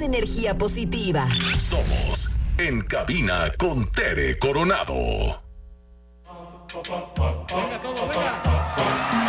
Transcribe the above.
energía positiva. Somos En Cabina con Tere Coronado. Venga, todos, venga.